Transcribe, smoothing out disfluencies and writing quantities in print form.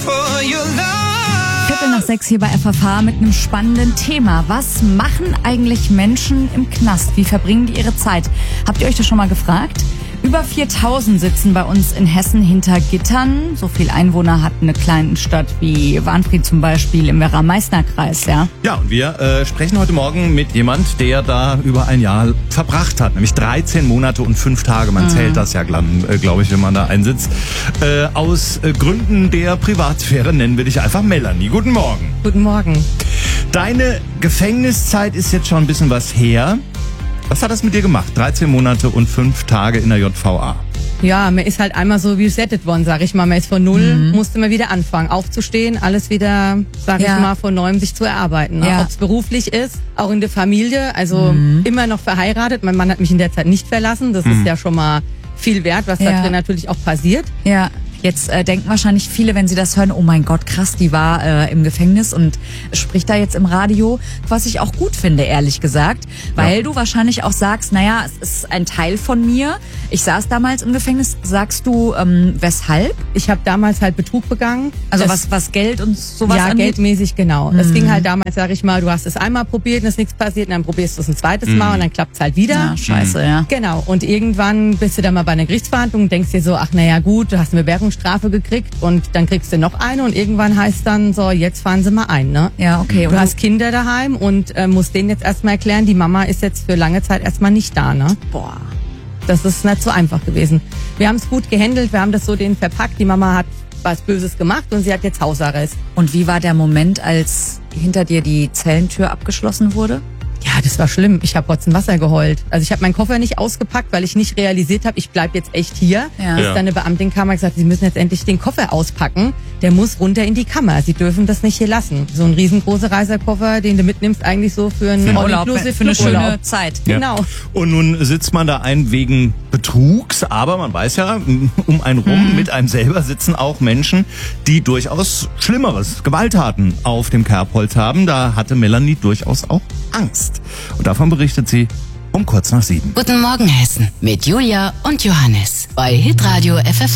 5:45 hier bei FFH mit einem spannenden Thema. Was machen eigentlich Menschen im Knast? Wie verbringen die ihre Zeit? Habt ihr euch das schon mal gefragt? Über 4000 sitzen bei uns in Hessen hinter Gittern. So viel Einwohner hat eine kleine Stadt wie Warnfried zum Beispiel im Werra-Meißner-Kreis, ja? Ja, und wir sprechen heute Morgen mit jemand, der da über ein Jahr verbracht hat. Nämlich 13 Monate und 5 Tage. Man zählt das ja, glaube ich, wenn man da einsitzt. Aus Gründen der Privatsphäre nennen wir dich einfach Melanie. Guten Morgen. Guten Morgen. Deine Gefängniszeit ist jetzt schon ein bisschen was her. Was hat das mit dir gemacht? 13 Monate und 5 Tage in der JVA. Ja, man ist halt einmal so resettet worden, sag ich mal. Man ist von null, musste man wieder anfangen, aufzustehen, alles wieder, sag ich mal, von neuem sich zu erarbeiten. Ne? Ja. Ob es beruflich ist, auch in der Familie, also immer noch verheiratet. Mein Mann hat mich in der Zeit nicht verlassen. Das ist ja schon mal viel wert, was da drin natürlich auch passiert. Ja. Jetzt denken wahrscheinlich viele, wenn sie das hören, oh mein Gott, krass, die war im Gefängnis und spricht da jetzt im Radio, was ich auch gut finde, ehrlich gesagt, weil du wahrscheinlich auch sagst, naja, es ist ein Teil von mir. Ich saß damals im Gefängnis. Sagst du, weshalb? Ich habe damals halt Betrug begangen. Also was Geld und sowas ja, angeht? geldmäßig, genau. Es ging halt damals, sag ich mal, du hast es einmal probiert und es ist nichts passiert und dann probierst du es ein zweites Mal und dann klappt's halt wieder. Ja, scheiße, ja. Genau. Und irgendwann bist du dann mal bei einer Gerichtsverhandlung und denkst dir so, ach naja gut, du hast eine Bewährungsstrafe gekriegt und dann kriegst du noch eine und irgendwann heißt dann so, jetzt fahren sie mal ein, ne? Ja, okay. Du hast Kinder daheim und musst denen jetzt erstmal erklären, die Mama ist jetzt für lange Zeit erstmal nicht da, ne? Boah. Das ist nicht so einfach gewesen. Wir haben es gut gehandelt, wir haben das so denen verpackt, die Mama hat was Böses gemacht und sie hat jetzt Hausarrest. Und wie war der Moment, als hinter dir die Zellentür abgeschlossen wurde? Ja, das war schlimm. Ich habe Rotzen Wasser geheult. Also ich habe meinen Koffer nicht ausgepackt, weil ich nicht realisiert habe, ich bleib jetzt echt hier. Ja. Bis dann eine Beamtin kam und gesagt, Sie müssen jetzt endlich den Koffer auspacken. Der muss runter in die Kammer. Sie dürfen das nicht hier lassen. So ein riesengroßer Reiserkoffer, den du mitnimmst eigentlich so für einen Urlaub, für eine schöne Zeit. Ja. Genau. Und nun sitzt man da ein wegen Betrugs, aber man weiß ja, um einen rum, mit einem selber sitzen auch Menschen, die durchaus Schlimmeres, Gewalttaten auf dem Kerbholz haben. Da hatte Melanie durchaus auch Angst. Und davon berichtet sie um 6:45. Guten Morgen Hessen mit Julia und Johannes bei Hitradio FFH.